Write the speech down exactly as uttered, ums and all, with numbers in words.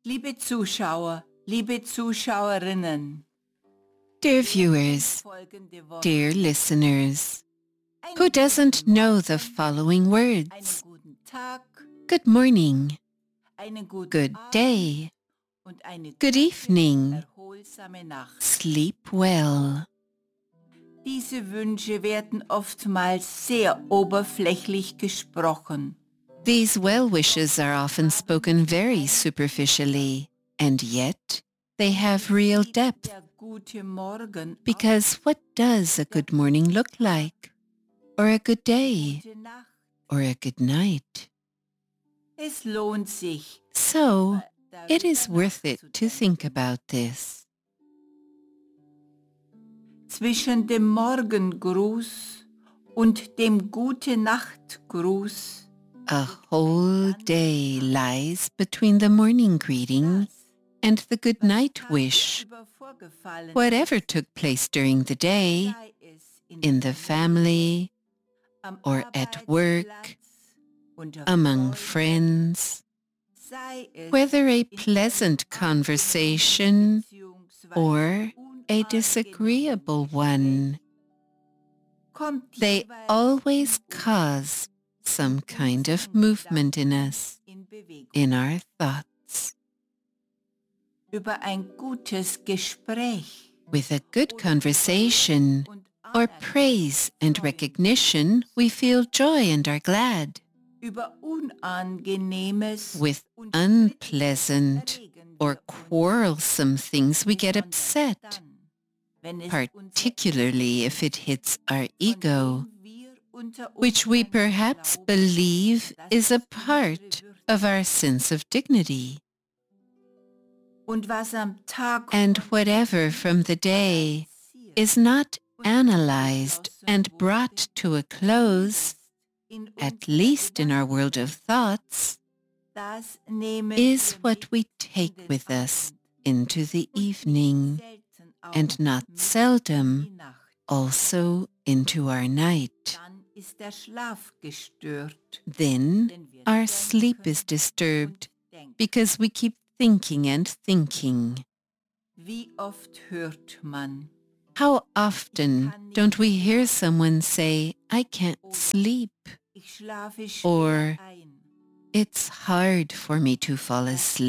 Liebe Zuschauer, liebe Zuschauerinnen, Dear viewers, folgende Worte. dear listeners, Einen who doesn't guten know the Morgen, following einen words? guten Tag, Good morning, einen guten good Abend day, und eine good gute, evening, erholsame Nacht. sleep well. Diese Wünsche werden oftmals sehr oberflächlich gesprochen. These well wishes are often spoken very superficially, and yet they have real Sieht depth, der gute Morgen because what does a good morning look like? Or a good day? gute Nacht. Or a good night? Es lohnt sich, So, it is darüber worth it to think nachzudenken. about this. Zwischen dem Morgengruß und dem Gute-Nacht-Gruß A whole day lies between the morning greeting and the good night wish. Whatever took place during the day, in the family, or at work, among friends, whether a pleasant conversation or a disagreeable one, they always cause some kind of movement in us, in our thoughts. Über ein gutes Gespräch With a good conversation or praise and recognition, we feel joy and are glad. über Unangenehmes With und unpleasant erregen or wir uns quarrelsome things, we get upset, dann, wenn es particularly if it hits our unser ego, von dem wir unter which we Umständen perhaps glauben, believe dass is a es unsere part Würde of our sense of dignity. und was am Tag And von whatever from the day passiert is not und analyzed abgeschlossen and wurde, brought to a close, in at unserer least in our world of Gedankenwelt, thoughts, das nehmen is wir what mit we in take den with us Abend into the und nicht evening, selten auch and not mit in seldom die Nacht. also into our night. Dann ist der Schlaf gestört, Then denn wir our sleep is denken disturbed und denken. because we keep thinking and thinking. Wie oft hört man How often don't we hear someone say, I can't oder sleep, ich schlafe or schwer ein? it's hard for me to fall asleep?